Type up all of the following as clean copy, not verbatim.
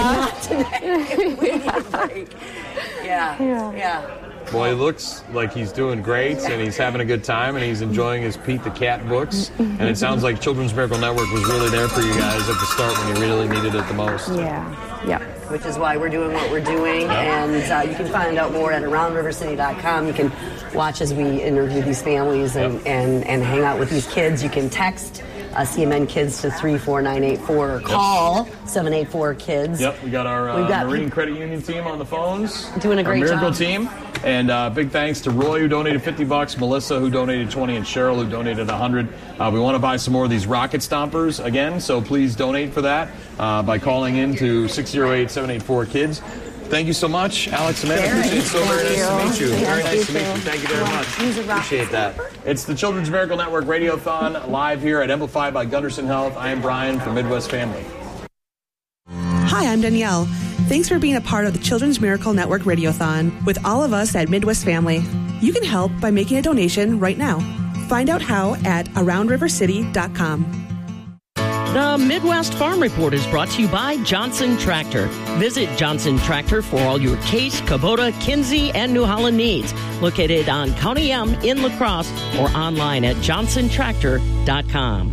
Not today. We need a break. Yeah. Boy, he looks like he's doing great, and he's having a good time, and he's enjoying his Pete the Cat books. And it sounds like Children's Miracle Network was really there for you guys at the start when you really needed it the most. Yeah. Which is why we're doing what we're doing. And you can find out more at AroundRiverCity.com. You can watch as we interview these families and hang out with these kids. You can text CMN Kids to 34984 or call 784-KIDS. Yep, we got our Marine Credit Union team on the phones. Doing a great job. Our Miracle team. And big thanks to Roy, who donated $50, Melissa, who donated $20, and Cheryl, who donated $100. We want to buy some more of these rocket stompers again, so please donate for that by calling in to 608-784-KIDS. Thank you so much, Alex and Amanda. Appreciate it. So very nice to meet you. Very nice to meet you. Thank you very much. Appreciate that. It's the Children's Miracle Network Radiothon live here at Amplified by Gunderson Health. I am Brian from Midwest Family. Hi, I'm Danielle. Thanks for being a part of the Children's Miracle Network Radiothon with all of us at Midwest Family. You can help by making a donation right now. Find out how at AroundRiverCity.com. The Midwest Farm Report is brought to you by Johnson Tractor. Visit Johnson Tractor for all your Case, Kubota, Kinsey, and New Holland needs. Located on County M in La Crosse or online at johnsontractor.com.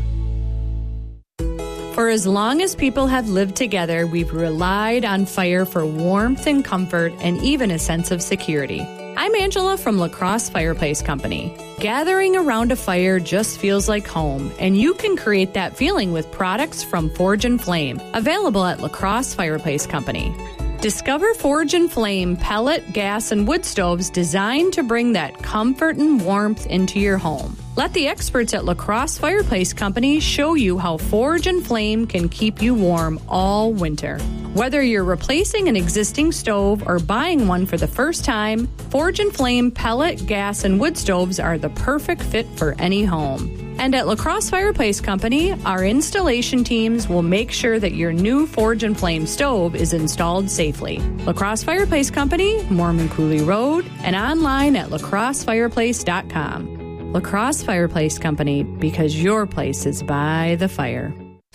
For as long as people have lived together, we've relied on fire for warmth and comfort and even a sense of security. I'm Angela from La Crosse Fireplace Company. Gathering around a fire just feels like home, and you can create that feeling with products from Forge and Flame, available at La Crosse Fireplace Company. Discover Forge and Flame pellet, gas, and wood stoves designed to bring that comfort and warmth into your home. Let the experts at La Crosse Fireplace Company show you how Forge and Flame can keep you warm all winter. Whether you're replacing an existing stove or buying one for the first time, Forge and Flame pellet, gas, and wood stoves are the perfect fit for any home. And at La Crosse Fireplace Company, our installation teams will make sure that your new Forge and Flame stove is installed safely. La Crosse Fireplace Company, Mormon Cooley Road, and online at lacrossefireplace.com. La Crosse Fireplace Company, because your place is by the fire.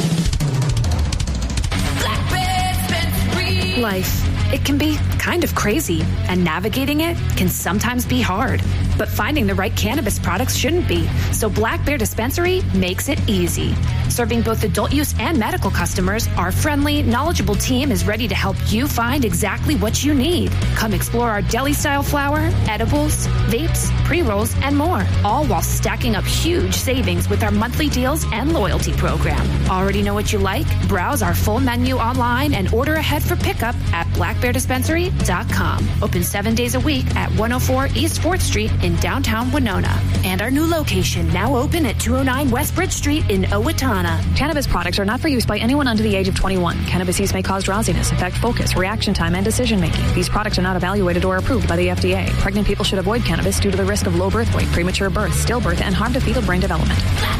Life. It can be kind of crazy, and navigating it can sometimes be hard. But finding the right cannabis products shouldn't be, so Black Bear Dispensary makes it easy. Serving both adult use and medical customers, our friendly, knowledgeable team is ready to help you find exactly what you need. Come explore our deli-style flower, edibles, vapes, pre-rolls, and more, all while stacking up huge savings with our monthly deals and loyalty program. Already know what you like? Browse our full menu online and order ahead for pickup at blackbeardispensary.com. Open 7 days a week at 104 East 4th Street in downtown Winona. And our new location, now open at 209 West Bridge Street in Owatonna. Cannabis products are not for use by anyone under the age of 21. Cannabis use may cause drowsiness, affect focus, reaction time, and decision-making. These products are not evaluated or approved by the FDA. Pregnant people should avoid cannabis due to the risk of low birth weight, premature birth, stillbirth, and harm to fetal brain development.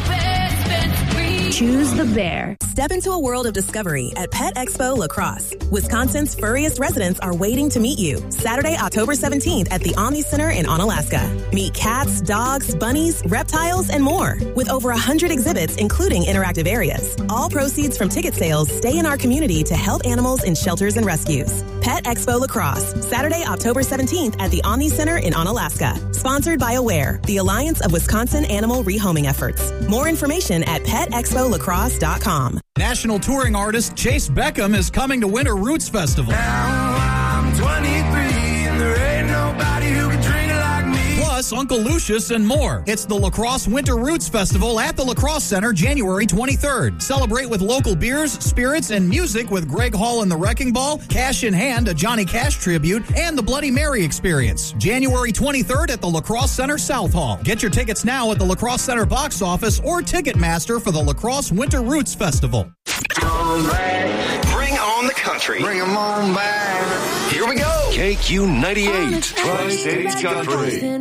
Choose the bear. Step into a world of discovery at Pet Expo La Crosse. Wisconsin's furriest residents are waiting to meet you. Saturday, October 17th at the Omni Center in Onalaska. Meet cats, dogs, bunnies, reptiles, and more. With over 100 exhibits, including interactive areas. All proceeds from ticket sales stay in our community to help animals in shelters and rescues. Pet Expo La Crosse. Saturday, October 17th at the Omni Center in Onalaska. Sponsored by AWARE, the Alliance of Wisconsin Animal Rehoming Efforts. More information at petexpolacrosse.com. National touring artist Chase Beckham is coming to Winter Roots Festival. Now I'm 23 and there ain't nobody who can drink like me. Plus Uncle Lucius and more. It's the La Crosse Winter Roots Festival at the La Crosse Center January 23rd. Celebrate with local beers, spirits, and music with Greg Hall and the Wrecking Ball, Cash in Hand, a Johnny Cash tribute, and the Bloody Mary Experience. January 23rd at the La Crosse Center South Hall. Get your tickets now at the La Crosse Center box office or Ticketmaster for the La Crosse Winter Roots Festival. Bring on the country. Bring 'em on back. Here we go. KQ 98. Tri-Cities Country.